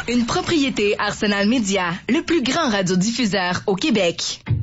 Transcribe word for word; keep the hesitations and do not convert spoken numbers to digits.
Une propriété Arsenal Média, le plus grand radiodiffuseur au Québec.